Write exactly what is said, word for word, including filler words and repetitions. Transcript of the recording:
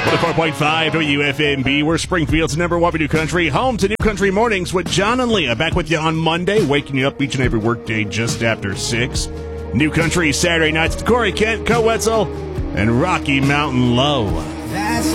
one oh four point five W F M B. We're Springfield's number one for New Country, home to New Country Mornings with John and Leah. Back with you on Monday, waking you up each and every workday just after six. New Country Saturday nights with Corey Kent, Co Wetzel, and Rocky Mountain Low.